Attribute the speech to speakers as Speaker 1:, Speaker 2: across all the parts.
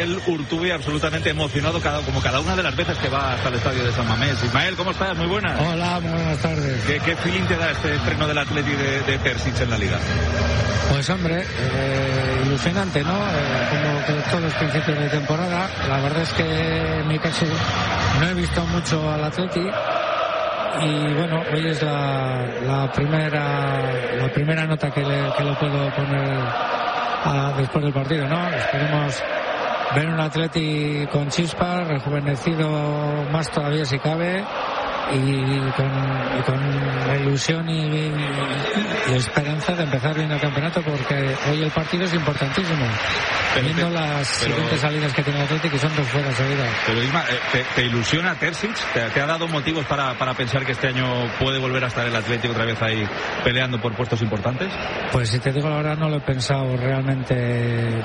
Speaker 1: Ismael Urtubi, absolutamente emocionado como cada una de las veces que va hasta el estadio de San Mamés. Ismael, ¿cómo estás? Muy buenas.
Speaker 2: Hola, muy buenas tardes.
Speaker 1: ¿Qué feeling te da este estreno del Atleti de Terzic en la Liga?
Speaker 2: Pues hombre, ilusionante, ¿no? Como que todos los principios de temporada. La verdad es que en mi caso no he visto mucho al Atleti. Y bueno, hoy es la primera nota que le puedo poner después del partido, ¿no? Esperemos ver un Atleti con chispas, rejuvenecido más todavía si cabe, y con la ilusión y esperanza de empezar bien el campeonato, porque hoy el partido es importantísimo, viendo las siguientes salidas que tiene el Atleti, que son 2 fuera seguidas.
Speaker 1: Pero Isma, ¿te ilusiona Terzic? ¿Te ha dado motivos para pensar que este año puede volver a estar el Atleti otra vez ahí peleando por puestos importantes?
Speaker 2: Pues si te digo la verdad, no lo he pensado realmente.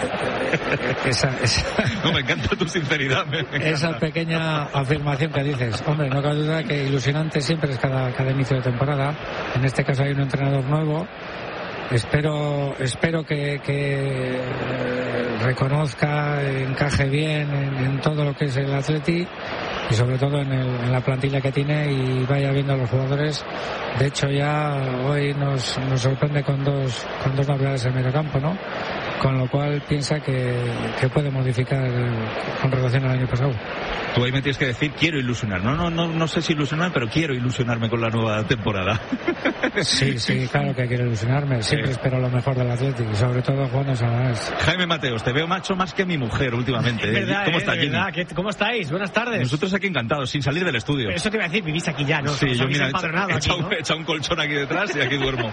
Speaker 1: No, me encanta tu sinceridad.
Speaker 2: Esa pequeña afirmación que dices. Hombre, no cabe duda que ilusionante siempre es cada inicio de temporada. En este caso hay un entrenador nuevo. Espero que reconozca, encaje bien en todo lo que es el Atleti, y sobre todo en la plantilla que tiene, y vaya viendo a los jugadores. De hecho, ya hoy nos sorprende con dos novedades en medio campo, ¿no? Con lo cual piensa que puede modificar con relación al año pasado.
Speaker 1: Tú ahí me tienes que decir, quiero ilusionar. No sé si ilusionar, pero quiero ilusionarme con la nueva temporada.
Speaker 2: Sí, claro que quiero ilusionarme. Siempre espero lo mejor del Atlético, y sobre todo jugando a San Mamés.
Speaker 1: Jaime Mateos, te veo macho más que a mi mujer últimamente.
Speaker 3: ¿Verdad,
Speaker 1: ¿Cómo estás, Jenny?
Speaker 3: ¿Cómo estáis? Buenas tardes.
Speaker 1: Nosotros aquí encantados, sin salir del estudio.
Speaker 3: Pero eso te iba a decir, vivís aquí ya, ¿no?
Speaker 1: Sí, yo mira, he echado
Speaker 3: ¿no?
Speaker 1: un colchón aquí detrás y aquí duermo.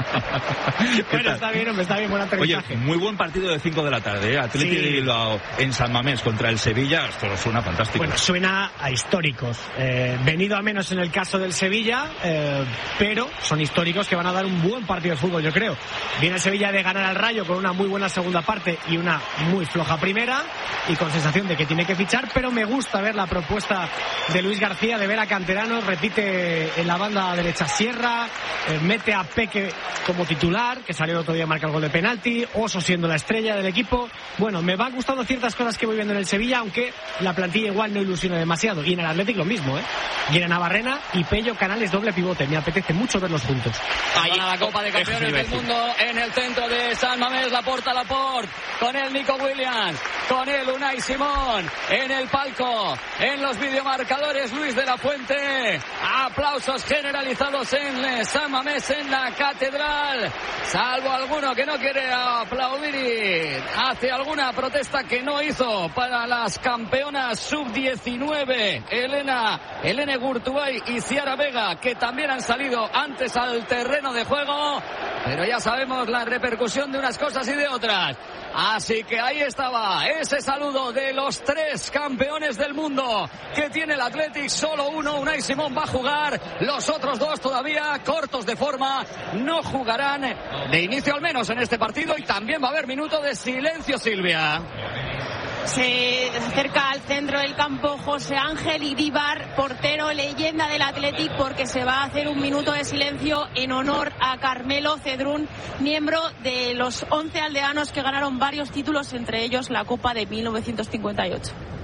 Speaker 3: Bueno, está bien, hombre, está bien, buen aterrizaje.
Speaker 1: Oye, muy buen partido de 5 de la tarde, ¿eh? Atleti de Bilbao en San Mamés contra el Sevilla. Esto suena fantástico.
Speaker 3: Bueno, suena a históricos. Venido a menos en el caso del Sevilla, pero son históricos que van a dar un buen partido de fútbol, yo creo. Viene el Sevilla de ganar al Rayo con una muy buena segunda parte y una muy floja primera, y con sensación de que tiene que fichar, pero me gusta ver la propuesta de Luis García de ver a canteranos. Repite en la banda derecha Sierra, mete a Peque como titular, que salió el otro día a marcar el gol de penalti, Oso siendo la estrella del equipo. Bueno, me van gustando ciertas cosas que voy viendo en el Sevilla, aunque la plantilla igual no ilusiona demasiado. Y en el Athletic lo mismo, ¿eh? Viene Navarrena y Pello Canales doble pivote. Me apetece mucho verlos juntos.
Speaker 4: Ahí a la Copa de Campeones del Mundo en el centro de San Mamés, Laporte, con el Nico Williams, con el Unai Simón, en el palco, en los videomarcadores Luis de la Fuente. Aplausos generalizados en San Mamés, en la catedral, salvo alguno que no quiere aplaudir y hace alguna protesta que no hizo para las campeonas sub-19 Elena Gurtubay y Ciara Vega, que también han salido antes al terreno de juego, pero ya sabemos la repercusión de unas cosas y de otras. Así que ahí estaba ese saludo de los 3 campeones del mundo que tiene el Athletic. Solo uno, Unai Simón, va a jugar. Los otros 2 todavía cortos de forma, no jugarán de inicio, al menos en este partido, y también va a haber minuto de silencio, Silvia.
Speaker 5: Se acerca al centro del campo José Ángel Iríbar, portero, leyenda del Athletic, porque se va a hacer un minuto de silencio en honor a Carmelo Cedrún, miembro de los 11 aldeanos que ganaron varios títulos, entre ellos la Copa de 1958.